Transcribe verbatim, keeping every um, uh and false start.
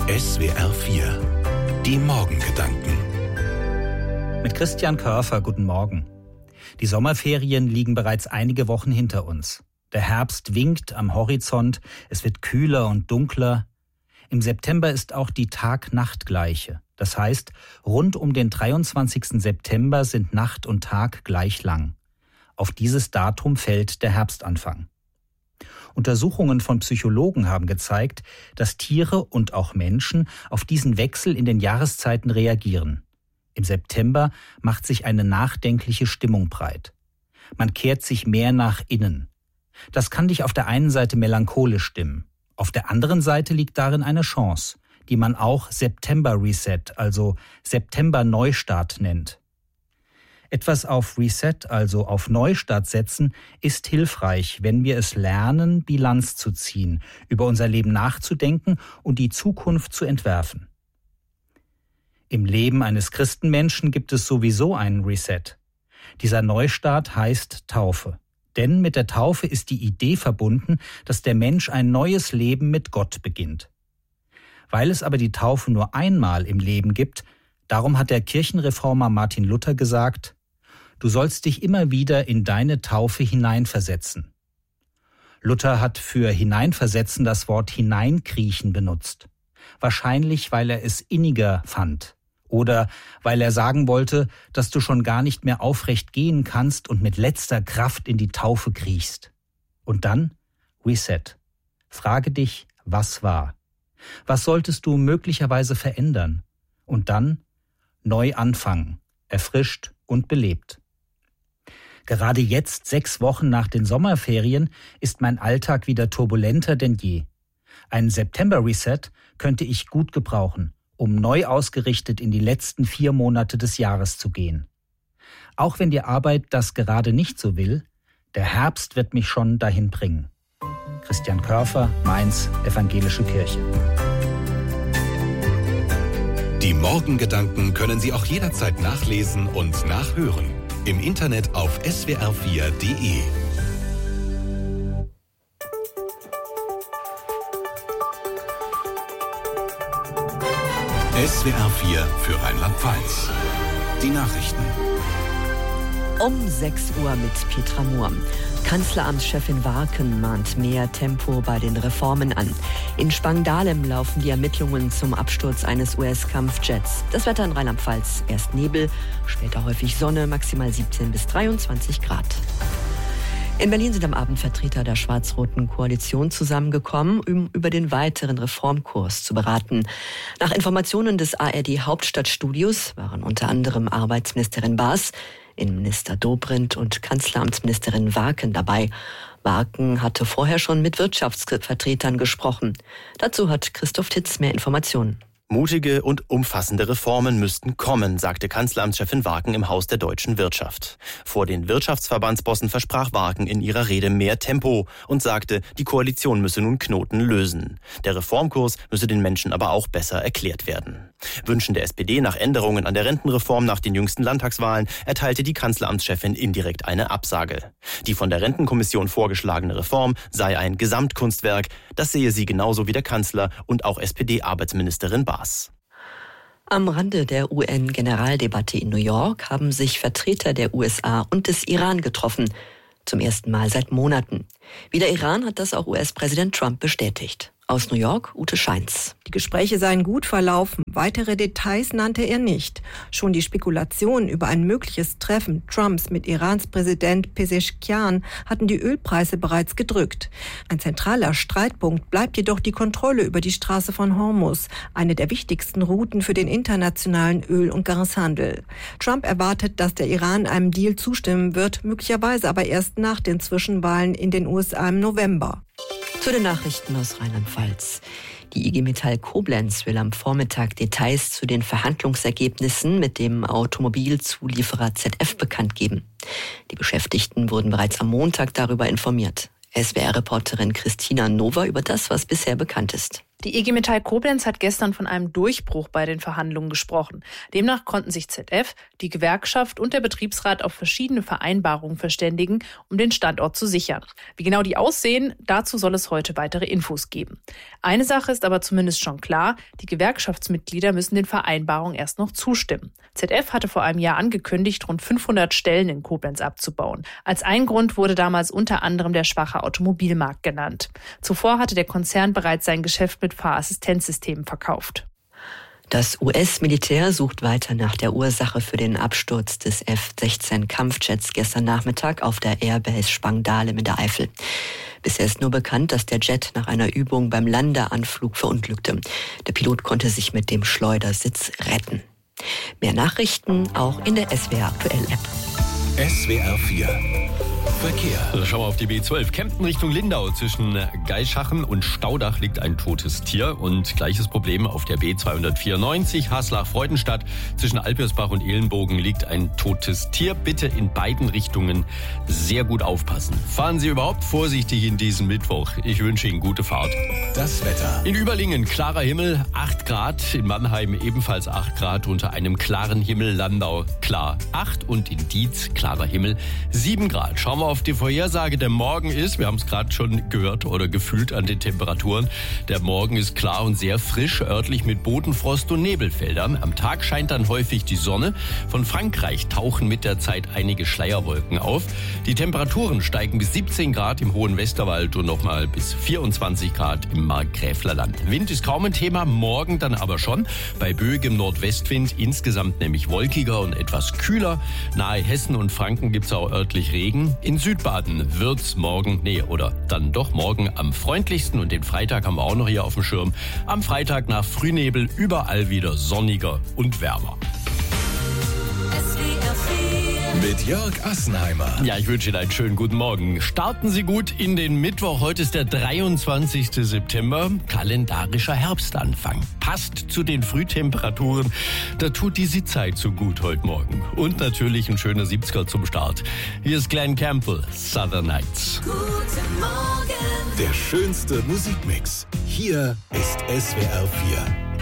S W R vier. Die Morgengedanken. Mit Christian Körfer, guten Morgen. Die Sommerferien liegen bereits einige Wochen hinter uns. Der Herbst winkt am Horizont, es wird kühler und dunkler. Im September ist auch die Tag-Nacht-Gleiche. Das heißt, rund um den dreiundzwanzigsten September sind Nacht und Tag gleich lang. Auf dieses Datum fällt der Herbstanfang. Untersuchungen von Psychologen haben gezeigt, dass Tiere und auch Menschen auf diesen Wechsel in den Jahreszeiten reagieren. Im September macht sich eine nachdenkliche Stimmung breit. Man kehrt sich mehr nach innen. Das kann dich auf der einen Seite melancholisch stimmen. Auf der anderen Seite liegt darin eine Chance, die man auch September Reset, also September Neustart nennt. Etwas auf Reset, also auf Neustart setzen, ist hilfreich, wenn wir es lernen, Bilanz zu ziehen, über unser Leben nachzudenken und die Zukunft zu entwerfen. Im Leben eines Christenmenschen gibt es sowieso einen Reset. Dieser Neustart heißt Taufe. Denn mit der Taufe ist die Idee verbunden, dass der Mensch ein neues Leben mit Gott beginnt. Weil es aber die Taufe nur einmal im Leben gibt, darum hat der Kirchenreformer Martin Luther gesagt: Du sollst dich immer wieder in deine Taufe hineinversetzen. Luther hat für hineinversetzen das Wort hineinkriechen benutzt. Wahrscheinlich, weil er es inniger fand. Oder weil er sagen wollte, dass du schon gar nicht mehr aufrecht gehen kannst und mit letzter Kraft in die Taufe kriechst. Und dann Reset. Frage dich, was war? Was solltest du möglicherweise verändern? Und dann neu anfangen, erfrischt und belebt. Gerade jetzt, sechs Wochen nach den Sommerferien, ist mein Alltag wieder turbulenter denn je. Ein September-Reset könnte ich gut gebrauchen, um neu ausgerichtet in die letzten vier Monate des Jahres zu gehen. Auch wenn die Arbeit das gerade nicht so will, der Herbst wird mich schon dahin bringen. Christian Körfer, Mainz, Evangelische Kirche. Die Morgengedanken können Sie auch jederzeit nachlesen und nachhören. Im Internet auf S W R vier Punkt de. S W R vier für Rheinland-Pfalz. Die Nachrichten. Um sechs Uhr mit Petra Mohr. Kanzleramtschefin Warken mahnt mehr Tempo bei den Reformen an. In Spangdahlem laufen die Ermittlungen zum Absturz eines U S-Kampfjets. Das Wetter in Rheinland-Pfalz: erst Nebel, später häufig Sonne, maximal siebzehn bis dreiundzwanzig Grad. In Berlin sind am Abend Vertreter der schwarz-roten Koalition zusammengekommen, um über den weiteren Reformkurs zu beraten. Nach Informationen des A R D-Hauptstadtstudios waren unter anderem Arbeitsministerin Baas, Innenminister Dobrindt und Kanzleramtsministerin Warken dabei. Warken hatte vorher schon mit Wirtschaftsvertretern gesprochen. Dazu hat Christoph Titz mehr Informationen. Mutige und umfassende Reformen müssten kommen, sagte Kanzleramtschefin Warken im Haus der deutschen Wirtschaft. Vor den Wirtschaftsverbandsbossen versprach Warken in ihrer Rede mehr Tempo und sagte, die Koalition müsse nun Knoten lösen. Der Reformkurs müsse den Menschen aber auch besser erklärt werden. Wünschen der S P D nach Änderungen an der Rentenreform nach den jüngsten Landtagswahlen erteilte die Kanzleramtschefin indirekt eine Absage. Die von der Rentenkommission vorgeschlagene Reform sei ein Gesamtkunstwerk. Das sehe sie genauso wie der Kanzler und auch S P D-Arbeitsministerin Baas. Am Rande der U N-Generaldebatte in New York haben sich Vertreter der U S A und des Iran getroffen. Zum ersten Mal seit Monaten. Wie der Iran hat das auch U S-Präsident Trump bestätigt. Aus New York, Ute Scheins. Die Gespräche seien gut verlaufen. Weitere Details nannte er nicht. Schon die Spekulationen über ein mögliches Treffen Trumps mit Irans Präsident Pezeshkian hatten die Ölpreise bereits gedrückt. Ein zentraler Streitpunkt bleibt jedoch die Kontrolle über die Straße von Hormuz, eine der wichtigsten Routen für den internationalen Öl- und Gashandel. Trump erwartet, dass der Iran einem Deal zustimmen wird, möglicherweise aber erst nach den Zwischenwahlen in den U S A im November. Zu den Nachrichten aus Rheinland-Pfalz. Die I G Metall Koblenz will am Vormittag Details zu den Verhandlungsergebnissen mit dem Automobilzulieferer Z F bekannt geben. Die Beschäftigten wurden bereits am Montag darüber informiert. S W R-Reporterin Christina Nova über das, was bisher bekannt ist. Die I G Metall Koblenz hat gestern von einem Durchbruch bei den Verhandlungen gesprochen. Demnach konnten sich Z F, die Gewerkschaft und der Betriebsrat auf verschiedene Vereinbarungen verständigen, um den Standort zu sichern. Wie genau die aussehen, dazu soll es heute weitere Infos geben. Eine Sache ist aber zumindest schon klar, die Gewerkschaftsmitglieder müssen den Vereinbarungen erst noch zustimmen. Z F hatte vor einem Jahr angekündigt, rund fünfhundert Stellen in Koblenz abzubauen. Als ein Grund wurde damals unter anderem der schwache Automobilmarkt genannt. Zuvor hatte der Konzern bereits sein Geschäft mit Fahrassistenzsystemen verkauft. Das U S-Militär sucht weiter nach der Ursache für den Absturz des F sechzehn Kampfjets gestern Nachmittag auf der Airbase Spangdahlem in der Eifel. Bisher ist nur bekannt, dass der Jet nach einer Übung beim Landeanflug verunglückte. Der Pilot konnte sich mit dem Schleudersitz retten. Mehr Nachrichten auch in der S W R Aktuell App. S W R vier Verkehr. Also schauen wir auf die B zwölf. Kempten Richtung Lindau. Zwischen Geischachen und Staudach liegt ein totes Tier. Und gleiches Problem auf der B zweihundertvierundneunzig Haslach-Freudenstadt. Zwischen Alpirsbach und Ehlenbogen liegt ein totes Tier. Bitte in beiden Richtungen sehr gut aufpassen. Fahren Sie überhaupt vorsichtig in diesen Mittwoch. Ich wünsche Ihnen gute Fahrt. Das Wetter. In Überlingen klarer Himmel, acht Grad. In Mannheim ebenfalls acht Grad. Unter einem klaren Himmel Landau klar acht. Und in Dietz klarer Himmel sieben Grad. Schauen wir auf die Vorhersage. Der Morgen ist, wir haben es gerade schon gehört oder gefühlt an den Temperaturen, der Morgen ist klar und sehr frisch, örtlich mit Bodenfrost und Nebelfeldern. Am Tag scheint dann häufig die Sonne. Von Frankreich tauchen mit der Zeit einige Schleierwolken auf. Die Temperaturen steigen bis siebzehn Grad im hohen Westerwald und nochmal bis vierundzwanzig Grad im Markgräflerland. Wind ist kaum ein Thema, morgen dann aber schon. Bei böigem Nordwestwind insgesamt nämlich wolkiger und etwas kühler. Nahe Hessen und Franken gibt es auch örtlich Regen. In Südbaden wird's morgen, nee, oder dann doch morgen am freundlichsten und den Freitag haben wir auch noch hier auf dem Schirm. Am Freitag nach Frühnebel überall wieder sonniger und wärmer. Mit Jörg Assenheimer. Ja, ich wünsche Ihnen einen schönen guten Morgen. Starten Sie gut in den Mittwoch. Heute ist der dreiundzwanzigste September. Kalendarischer Herbstanfang. Passt zu den Frühtemperaturen. Da tut die Sitzheit so gut heute Morgen. Und natürlich ein schöner siebziger zum Start. Hier ist Glenn Campbell, Southern Nights. Guten Morgen. Der schönste Musikmix. Hier ist S W R vier.